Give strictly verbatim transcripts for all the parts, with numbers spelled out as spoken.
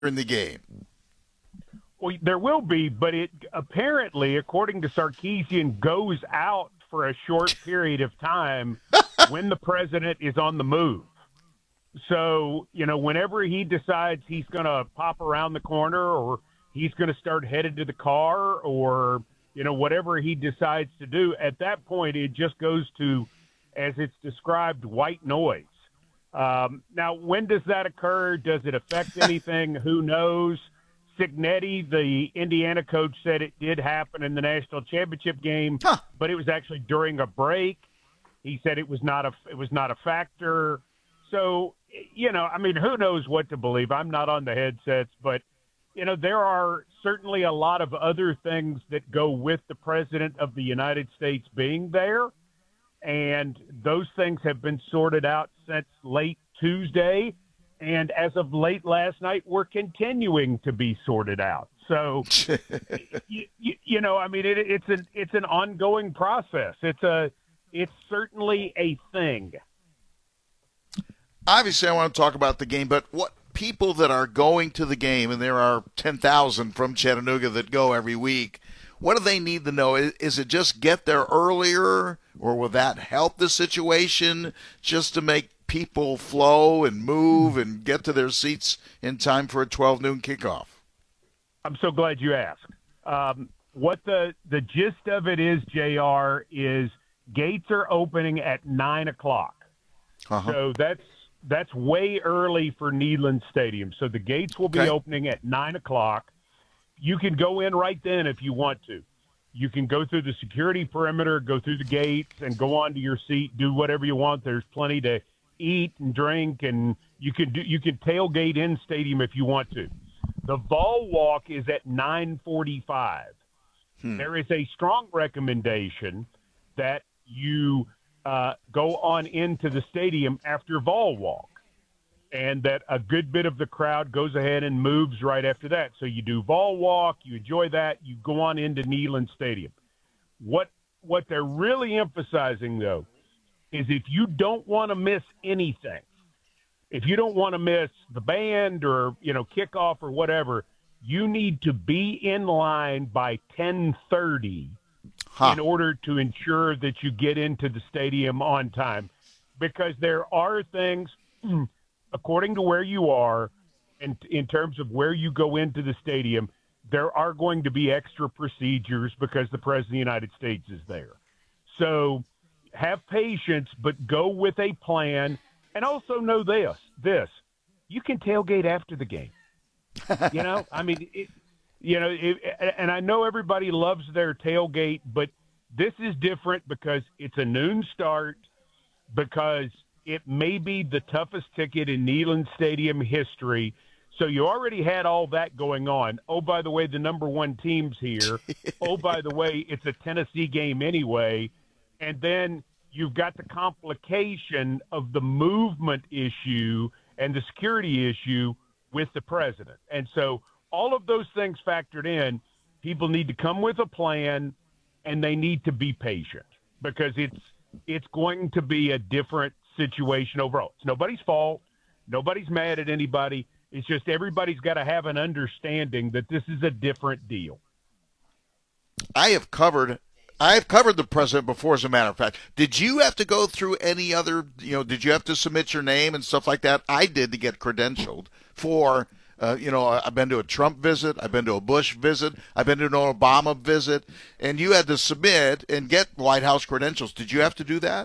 in the game. Well, there will be, but it apparently, according to Sarkeesian, goes out for a short period of time when the president is on the move. So, you know, whenever he decides he's going to pop around the corner or he's going to start headed to the car or, you know, whatever he decides to do, at that point it just goes to, as it's described, white noise. Um, now, when does that occur? Does it affect anything? Who knows? Cignetti, the Indiana coach, said it did happen in the national championship game, huh. but it was actually during a break. He said it was not a it was not a factor. So, you know, I mean, who knows what to believe? I'm not on the headsets, but, you know, there are certainly a lot of other things that go with the president of the United States being there. And those things have been sorted out since late Tuesday. And as of late last night, we're continuing to be sorted out. So, you, you, you know, I mean, it, it's an it's an ongoing process. It's a it's certainly a thing. Obviously, I want to talk about the game, but what people that are going to the game, and there are ten thousand from Chattanooga that go every week, what do they need to know? Is it just get there earlier, or will that help the situation just to make people flow and move and get to their seats in time for a twelve noon kickoff? I'm so glad you asked. Um, what the, the gist of it is, J R, is gates are opening at nine o'clock. Uh-huh. So that's that's way early for Neyland Stadium. So the gates will be okay. opening at nine o'clock. You can go in right then if you want to. You can go through the security perimeter, go through the gates, and go onto your seat, do whatever you want. There's plenty to eat and drink, and you can do you can tailgate in stadium if you want to. The Vol Walk is at nine forty-five. Hmm. There is a strong recommendation that you uh, go on into the stadium after Vol Walk, and that a good bit of the crowd goes ahead and moves right after that. So you do Vol Walk, you enjoy that, you go on into Neyland Stadium. What what they're really emphasizing, though, is if you don't want to miss anything, if you don't want to miss the band or, you know, kickoff or whatever, you need to be in line by ten thirty huh. in order to ensure that you get into the stadium on time. Because there are things, according to where you are, and in terms of where you go into the stadium, there are going to be extra procedures because the President of the United States is there. So have patience, but go with a plan. And also know this, this, you can tailgate after the game. You know, I mean, it, you know, it, and I know everybody loves their tailgate, but this is different because it's a noon start, because it may be the toughest ticket in Neyland Stadium history. So you already had all that going on. Oh, by the way, the number one team's here. Oh, by the way, it's a Tennessee game anyway. And then you've got the complication of the movement issue and the security issue with the president. And so all of those things factored in, people need to come with a plan, and they need to be patient because it's it's going to be a different situation overall. It's nobody's fault. Nobody's mad at anybody. It's just everybody's got to have an understanding that this is a different deal. I have covered I have covered the president before, as a matter of fact. Did you have to go through any other, you know, did you have to submit your name and stuff like that? I did to get credentialed for, uh, you know, I've been to a Trump visit, I've been to a Bush visit, I've been to an Obama visit, and you had to submit and get White House credentials. Did you have to do that?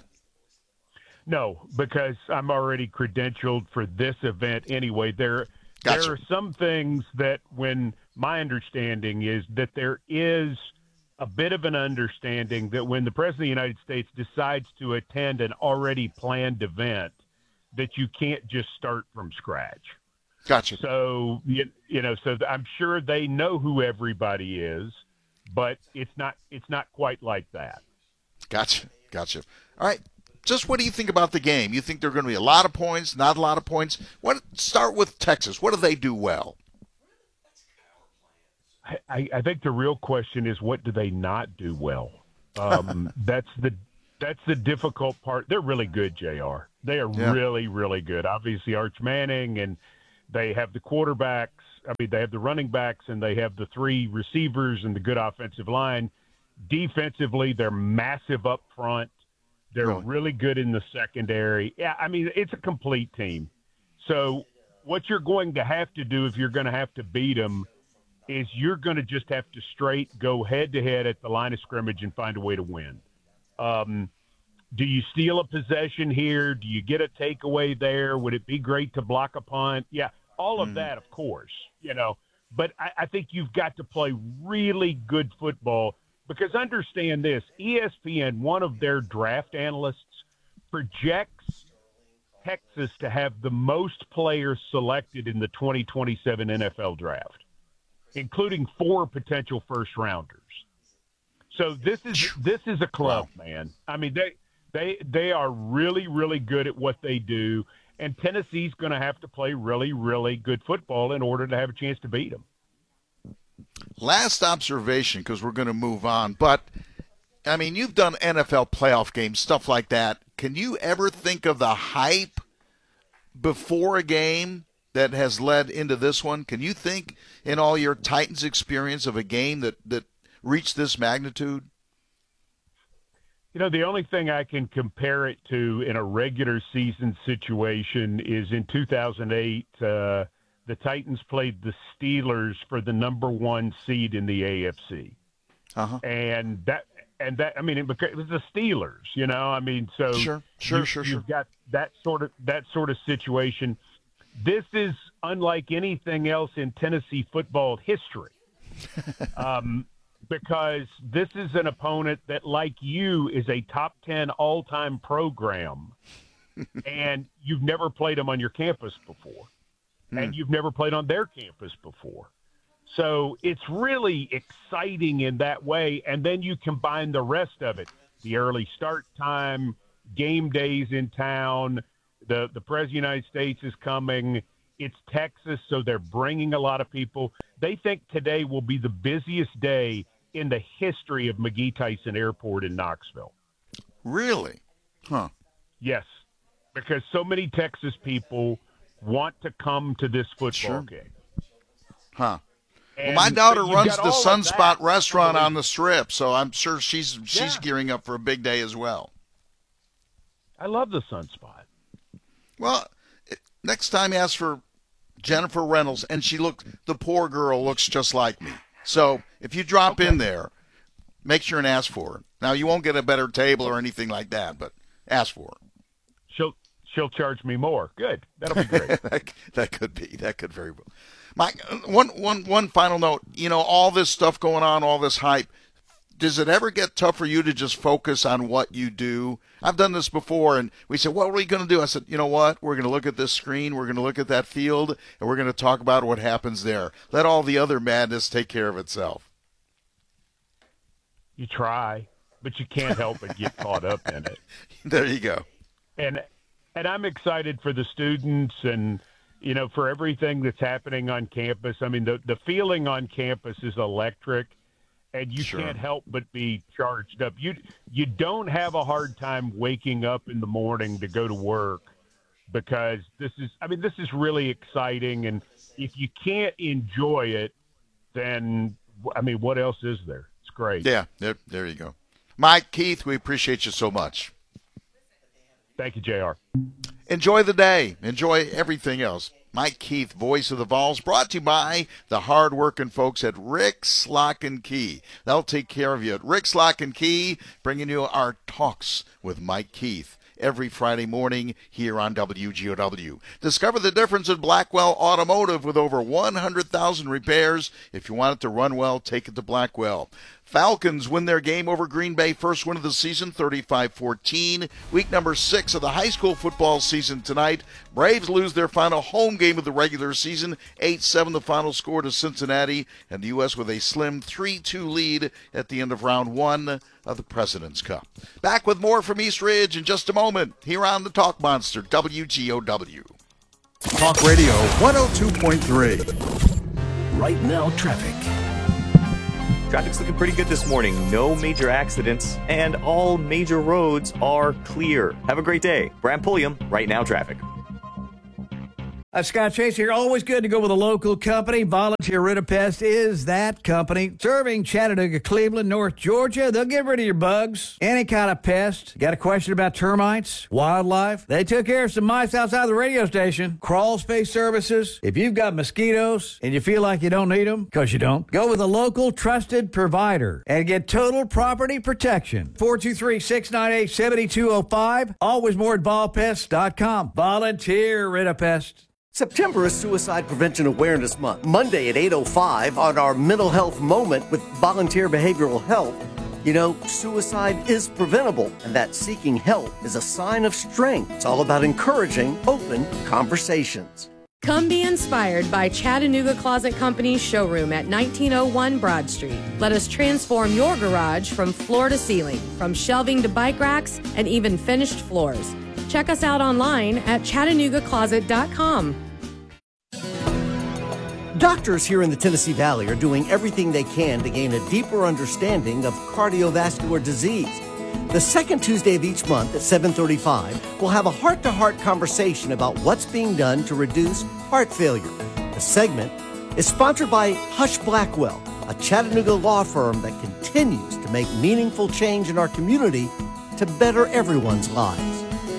No, because I'm already credentialed for this event anyway. There, gotcha. There are some things that when my understanding is that there is a bit of an understanding that when the President of the United States decides to attend an already planned event, that you can't just start from scratch. Gotcha. So, you, you know, so I'm sure they know who everybody is, but it's not, it's not quite like that. Gotcha. Gotcha. All right. Just what do you think about the game? You think there are going to be a lot of points, not a lot of points? What? Start with Texas. What do they do well? I, I think the real question is, what do they not do well? Um, that's the that's the difficult part. They're really good, J R. They are yeah. really, really good. Obviously, Arch Manning, and they have the quarterbacks I mean, they have the running backs and they have the three receivers and the good offensive line. Defensively, they're massive up front. They're really, really good in the secondary. Yeah, I mean, it's a complete team. So what you're going to have to do if you're going to have to beat them is you're going to just have to straight go head-to-head at the line of scrimmage and find a way to win. Um, do you steal a possession here? Do you get a takeaway there? Would it be great to block a punt? Yeah, all of mm. that, of course, you know. But I, I think you've got to play really good football because understand this, E S P N, one of their draft analysts, projects Texas to have the most players selected in the twenty twenty-seven N F L draft, including four potential first rounders. So this is this is a club, wow. man. I mean, they they they are really, really good at what they do, and Tennessee's going to have to play really, really good football in order to have a chance to beat them. Last observation, because we're going to move on, but I mean, you've done N F L playoff games, stuff like that. Can you ever think of the hype before a game that has led into this one? Can you think in all your Titans experience of a game that, that reached this magnitude? You know, the only thing I can compare it to in a regular season situation is in two thousand eight, uh, the Titans played the Steelers for the number one seed in the A F C. Uh-huh. And that, and that, I mean, it, it was the Steelers, you know, I mean, so sure, sure, you, sure, you've sure. got that sort of, that sort of situation. This is unlike anything else in Tennessee football history. um, because this is an opponent that, like you, is a top ten all-time program, and you've never played them on your campus before, hmm. and you've never played on their campus before. So it's really exciting in that way, and then you combine the rest of it, the early start time, game days in town, the, the President of the United States is coming. It's Texas, so they're bringing a lot of people. They think today will be the busiest day in the history of McGee Tyson Airport in Knoxville. Really? Huh. Yes, because so many Texas people want to come to this football sure. game. Huh. And well, my daughter so runs the Sunspot restaurant really, on the Strip, so I'm sure she's she's yeah. gearing up for a big day as well. I love the Sunspot. Well, next time ask for Jennifer Reynolds, and she looks, the poor girl looks just like me. So if you drop okay. in there, make sure and ask for her. Now, you won't get a better table or anything like that, but ask for her. She'll she'll charge me more. Good. That'll be great. that, that could be. That could very well. Mike, one, one, one final note. You know, all this stuff going on, all this hype, does it ever get tough for you to just focus on what you do? I've done this before, and we said, what are we going to do? I said, you know what? We're going to look at this screen, we're going to look at that field, and we're going to talk about what happens there. Let all the other madness take care of itself. You try, but you can't help but get caught up in it. There you go. And and I'm excited for the students and, you know, for everything that's happening on campus. I mean, the, the feeling on campus is electric. And you sure. can't help but be charged up. You you don't have a hard time waking up in the morning to go to work because this is, I mean, this is really exciting. And if you can't enjoy it, then, I mean, what else is there? It's great. Yeah, there, there you go. Mike, Keith, we appreciate you so much. Thank you, J R. Enjoy the day. Enjoy everything else. Mike Keith, voice of the Vols, brought to you by the hard-working folks at Rick's Lock and Key. They'll take care of you at Rick's Lock and Key, bringing you our Talks with Mike Keith every Friday morning here on W G O W. Discover the difference in Blackwell Automotive with over one hundred thousand repairs. If you want it to run well, take it to Blackwell. Falcons win their game over Green Bay, first win of the season, thirty-five fourteen. Week number six of the high school football season tonight. Braves lose their final home game of the regular season, eight seven the final score to Cincinnati, and the U S with a slim three two lead at the end of round one of the President's Cup. Back with more from East Ridge in just a moment here on the Talk Monster, W G O W. Talk Radio one oh two point three. Right now, traffic. Traffic's looking pretty good this morning. No major accidents, and all major roads are clear. Have a great day. Bram Pulliam, Right Now Traffic. Uh, Scott Chase here. Always good to go with a local company. Volunteer Rid-A-Pest is that company. Serving Chattanooga, Cleveland, North Georgia. They'll get rid of your bugs, any kind of pest. Got a question about termites, wildlife? They took care of some mice outside the radio station. Crawl space services. If you've got mosquitoes and you feel like you don't need them, because you don't, go with a local trusted provider and get total property protection. four two three, six nine eight, seven two zero five. Always more at vol pest dot com. Volunteer Rid-A-Pest. September is Suicide Prevention Awareness Month. Monday at eight oh five on our Mental Health Moment with Volunteer Behavioral Health. You know, suicide is preventable, and that seeking help is a sign of strength. It's all about encouraging open conversations. Come be inspired by Chattanooga Closet Company's showroom at nineteen oh one Broad Street. Let us transform your garage from floor to ceiling, from shelving to bike racks, and even finished floors. Check us out online at chattanooga closet dot com. Doctors here in the Tennessee Valley are doing everything they can to gain a deeper understanding of cardiovascular disease. The second Tuesday of each month at seven thirty-five, we'll have a heart-to-heart conversation about what's being done to reduce heart failure. The segment is sponsored by Hush Blackwell, a Chattanooga law firm that continues to make meaningful change in our community to better everyone's lives.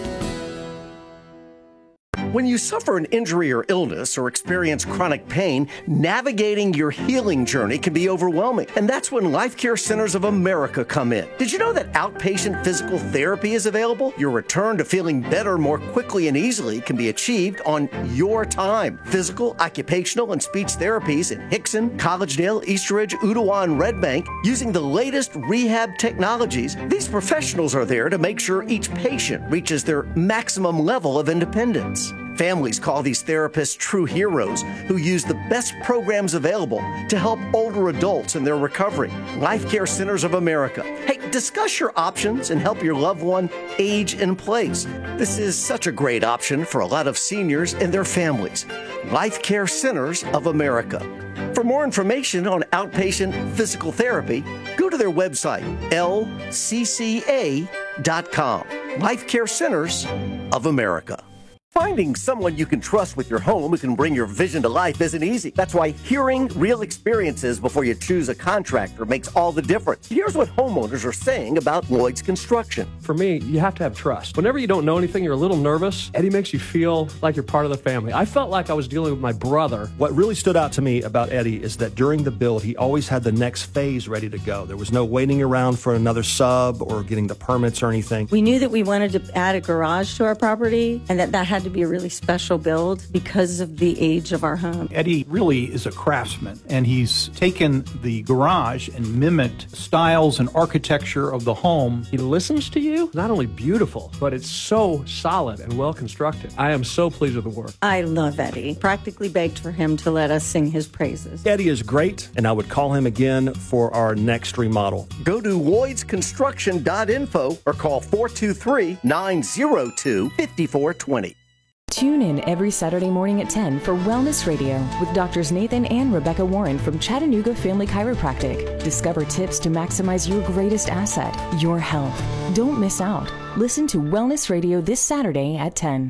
When you suffer an injury or illness or experience chronic pain, navigating your healing journey can be overwhelming. And that's when Life Care Centers of America come in. Did you know that outpatient physical therapy is available? Your return to feeling better more quickly and easily can be achieved on your time. Physical, occupational, and speech therapies in Hickson, Collegedale, Eastridge, Ooltewah, and Red Bank using the latest rehab technologies. These professionals are there to make sure each patient reaches their maximum level of independence. Families call these therapists true heroes who use the best programs available to help older adults in their recovery. Life Care Centers of America. Hey, discuss your options and help your loved one age in place. This is such a great option for a lot of seniors and their families. Life Care Centers of America. For more information on outpatient physical therapy, go to their website, L C C A dot com. Life Care Centers of America. Finding someone you can trust with your home who can bring your vision to life isn't easy. That's why hearing real experiences before you choose a contractor makes all the difference. Here's what homeowners are saying about Lloyd's Construction. For me, you have to have trust. Whenever you don't know anything, you're a little nervous. Eddie makes you feel like you're part of the family. I felt like I was dealing with my brother. What really stood out to me about Eddie is that during the build, he always had the next phase ready to go. There was no waiting around for another sub or getting the permits or anything. We knew that we wanted to add a garage to our property and that that had to be a really special build because of the age of our home. Eddie really is a craftsman, and he's taken the garage and mimicked styles and architecture of the home. He listens to you. Not only beautiful, but it's so solid and well constructed. I am so pleased with the work. I love Eddie. Practically begged for him to let us sing his praises. Eddie is great, and I would call him again for our next remodel. Go to lloyds construction dot info or call four two three, nine zero two, five four two zero. Tune in every Saturday morning at ten for Wellness Radio with Doctors Nathan and Rebecca Warren from Chattanooga Family Chiropractic. Discover tips to maximize your greatest asset, your health. Don't miss out. Listen to Wellness Radio this Saturday at ten.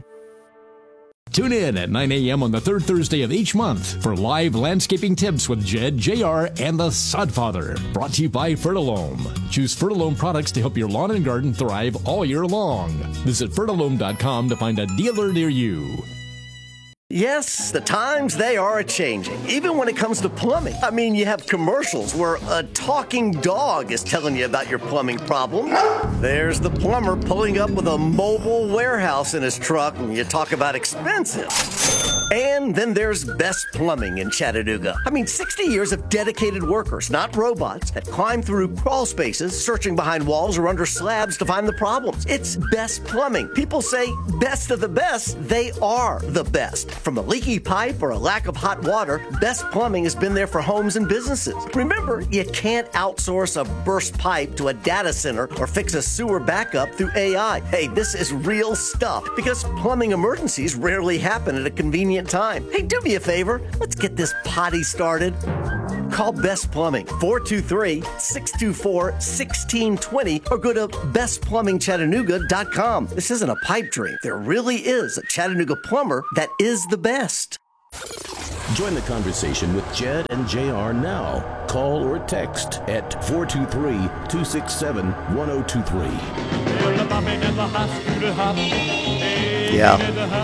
Tune in at nine a.m. on the third Thursday of each month for live landscaping tips with Jed, J R, and the Sodfather. Brought to you by Fertilome. Choose Fertilome products to help your lawn and garden thrive all year long. Visit fertilome dot com to find a dealer near you. Yes, the times, they are a-changing, even when it comes to plumbing. I mean, you have commercials where a talking dog is telling you about your plumbing problem. There's the plumber pulling up with a mobile warehouse in his truck, and you talk about expensive. And then there's Best Plumbing in Chattanooga. I mean, sixty years of dedicated workers, not robots, that climb through crawl spaces, searching behind walls or under slabs to find the problems. It's Best Plumbing. People say best of the best. They are the best. From a leaky pipe or a lack of hot water, Best Plumbing has been there for homes and businesses. Remember, you can't outsource a burst pipe to a data center or fix a sewer backup through A I. Hey, this is real stuff because plumbing emergencies rarely happen at a convenient convenient time. Hey, do me a favor. Let's get this potty started. Call Best Plumbing, four two three, six two four, one six two zero, or go to best plumbing chattanooga dot com. This isn't a pipe dream. There really is a Chattanooga plumber that is the best. Join the conversation with Jed and J R now. Call or text at four two three, two six seven, one zero two three. Yeah.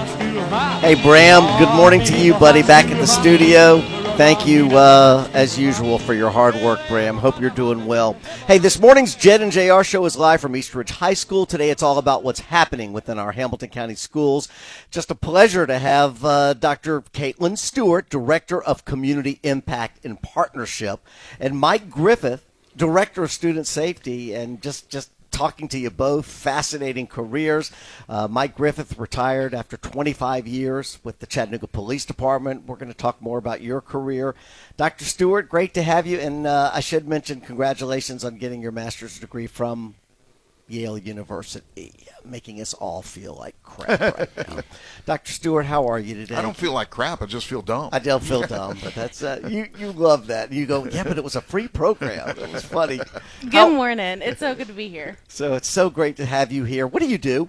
Hey, Bram, good morning to you, buddy, back at the studio. Thank you, uh, as usual, for your hard work, Bram. Hope you're doing well. Hey, this morning's Jed and J R show is live from East Ridge High School. Today it's all about what's happening within our Hamilton County schools. Just a pleasure to have uh, Doctor Caitlin Stewart, Director of Community Impact and Partnership, and Mike Griffith, Director of Student Safety, and just, just talking to you both. Fascinating careers. Uh, Mike Griffith retired after twenty-five years with the Chattanooga Police Department. We're going to talk more about your career. Doctor Stewart, great to have you. And uh, I should mention congratulations on getting your master's degree from Yale University, making us all feel like crap right now. Doctor Stewart, how are you today? I don't feel like crap. I just feel dumb. I don't feel dumb, but that's uh, you. You love that. You go, yeah, but it was a free program. It was funny. Good how, morning. It's so good to be here. So it's so great to have you here. What do you do?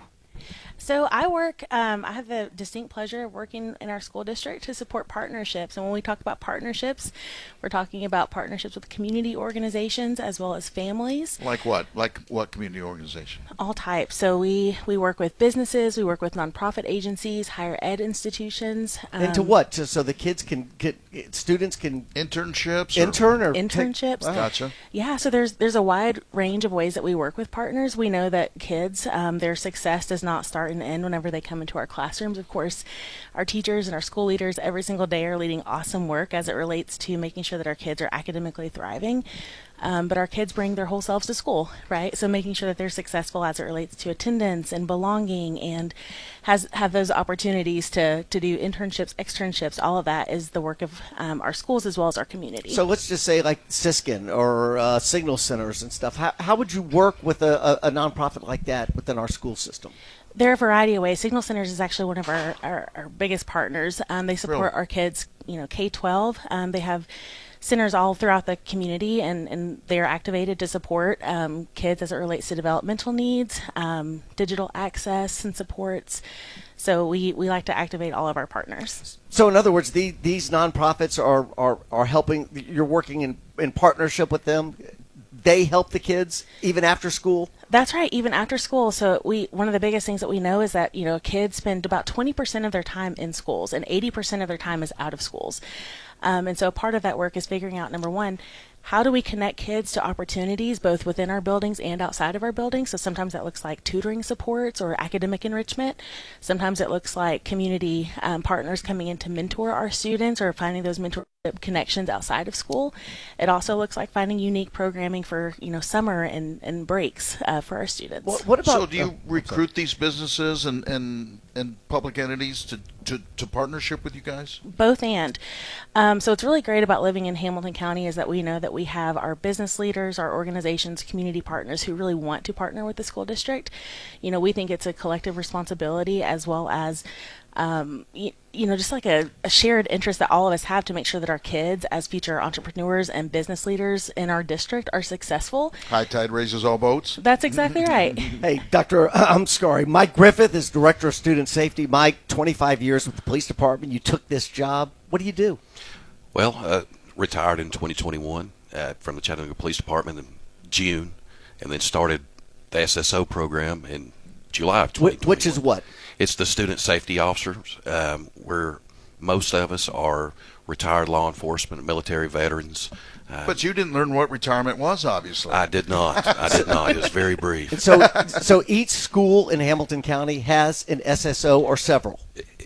So I work, um, I have the distinct pleasure of working in our school district to support partnerships. And when we talk about partnerships, we're talking about partnerships with community organizations as well as families. Like what? Like what community organization? All types. So we, we work with businesses, we work with nonprofit agencies, higher ed institutions. Um, and to what? So, so the kids can get, students can... Internships? Intern or... Internships. Take, wow. Gotcha. Yeah, so there's, there's a wide range of ways that we work with partners. We know that kids, um, their success does not start and end whenever they come into our classrooms. Of course, our teachers and our school leaders every single day are leading awesome work as it relates to making sure that our kids are academically thriving. Um, but our kids bring their whole selves to school, right? So making sure that they're successful as it relates to attendance and belonging and has have those opportunities to, to do internships, externships, all of that is the work of um, our schools as well as our community. So let's just say like Siskin or uh, Signal Centers and stuff. How, how would you work with a, a, a nonprofit like that within our school system? There are a variety of ways. Signal Centers is actually one of our, our, our biggest partners. Um, they support Really? our kids, you know, K twelve. Um, they have centers all throughout the community, and, and they're activated to support um, kids as it relates to developmental needs, um, digital access and supports. So we, we like to activate all of our partners. So in other words, the, these nonprofits are, are, are helping, you're working in, in partnership with them. They help the kids even after school? That's right, even after school. So we one of the biggest things that we know is that, you know, kids spend about twenty percent of their time in schools and eighty percent of their time is out of schools. Um, and so part of that work is figuring out, number one, how do we connect kids to opportunities both within our buildings and outside of our buildings? So sometimes that looks like tutoring supports or academic enrichment. Sometimes it looks like community um, partners coming in to mentor our students or finding those mentorship connections outside of school. It also looks like finding unique programming for, you know, summer and, and breaks uh, for our students. What, what about? So do you oh, recruit these businesses and, and, and public entities to, to, to partnership with you guys? Both and. Um, so what's really great about living in Hamilton County is that we know that we have our business leaders, our organizations, community partners who really want to partner with the school district. You know, we think it's a collective responsibility as well as Um, you, you know, just like a, a shared interest that all of us have to make sure that our kids as future entrepreneurs and business leaders in our district are successful. High tide raises all boats. That's exactly right. Hey, Doctor I'm sorry, Mike Griffith is Director of Student Safety. Mike, twenty-five years with the police department. You took this job. What do you do? Well, uh, retired in twenty twenty-one uh, from the Chattanooga Police Department in June, and then started the S S O program in July of twenty twenty-one. Which is what? It's the student safety officers, um, where most of us are retired law enforcement, military veterans. Uh, but you didn't learn what retirement was, obviously. I did not. I did not. It was very brief. So, so each school in Hamilton County has an S S O or several.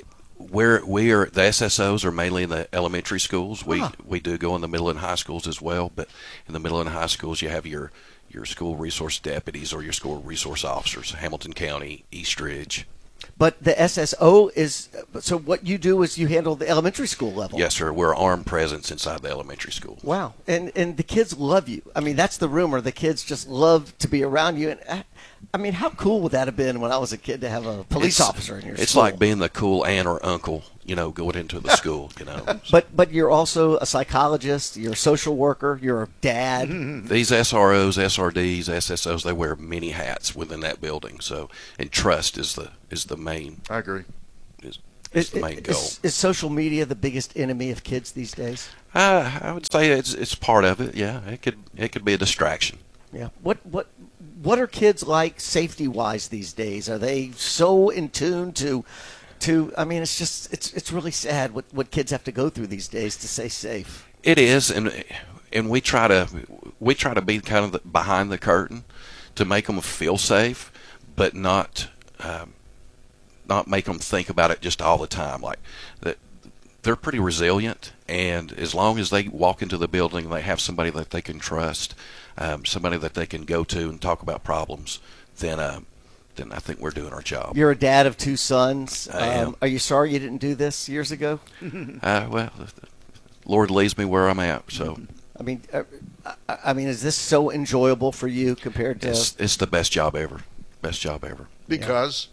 Where we are, the S S Os are mainly in the elementary schools. We Huh. we do go in the middle and high schools as well, but in the middle and high schools, you have your your school resource deputies or your school resource officers, Hamilton County, East Ridge. But the S S O is, so what you do is you handle the elementary school level. Yes, sir. We're armed presence inside the elementary school. Wow. And and the kids love you. I mean, that's the rumor. The kids just love to be around you. And I, I mean, how cool would that have been when I was a kid to have a police it's, officer in your It's school? like being the cool aunt or uncle you know, going into the school, you know. But but you're also a psychologist, you're a social worker, you're a dad. These S R Os, S R Ds, S S Os, they wear many hats within that building. So, and trust is the is the main. I agree. Is, is the main goal. Is, is social media the biggest enemy of kids these days? Uh, I would say it's it's part of it. Yeah, it could it could be a distraction. Yeah. What what what are kids like safety wise these days? Are they so in tune to to I mean, it's just it's it's really sad what, what kids have to go through these days to stay safe. It is, and and we try to we try to be kind of the, behind the curtain to make them feel safe, but not um, not make them think about it just all the time. Like that, they're pretty resilient, and as long as they walk into the building and they have somebody that they can trust, um, somebody that they can go to and talk about problems, then. Uh, then I think we're doing our job. You're a dad of two sons. I am. Um, are you sorry you didn't do this years ago? uh, well, the Lord leads me where I'm at. So, I mean, uh, I mean, is this so enjoyable for you compared to? It's, it's the best job ever. Best job ever. Because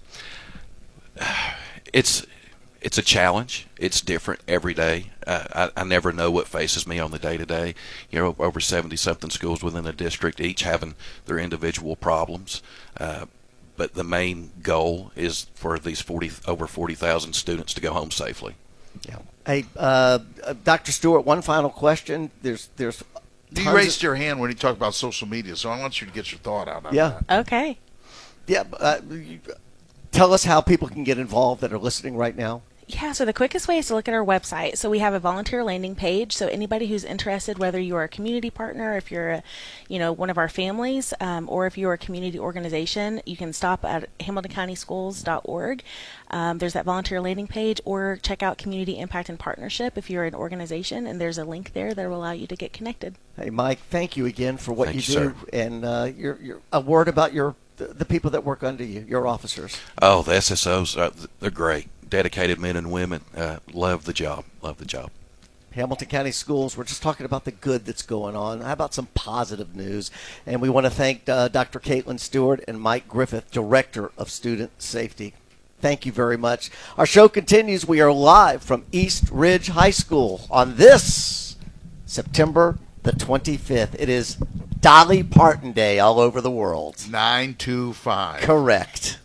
it's it's a challenge. It's different every day. Uh, I, I never know what faces me on the day to day. You know, over seventy something schools within a district, each having their individual problems. Uh, But the main goal is for these forty over forty thousand students to go home safely. Yeah. Hey, uh, Doctor Stewart, one final question. There's, there's. You raised of... your hand when you talked about social media, so I want you to get your thought out on yeah. that. Okay. Yeah. Uh, you, tell us how people can get involved that are listening right now. Yeah, so the quickest way is to look at our website. So we have a volunteer landing page. So anybody who's interested, whether you are a community partner, if you're, a, you know, one of our families, um, or if you're a community organization, you can stop at hamilton county schools dot org. Um, there's that volunteer landing page, or check out Community Impact and Partnership if you're an organization, and there's a link there that will allow you to get connected. Hey, Mike, thank you again for what Thank you, you, do, sir. and uh, your, your a word about your the, the people that work under you, your officers. Oh, the S S Os, uh, they're great. Dedicated men and women. Uh, love the job. Love the job. Hamilton County Schools, we're just talking about the good that's going on. How about some positive news? And we want to thank uh, Doctor Caitlin Stewart and Mike Griffith, Director of Student Safety. Thank you very much. Our show continues. We are live from East Ridge High School on this September the twenty-fifth. It is Dolly Parton Day all over the world. nine two five. Correct.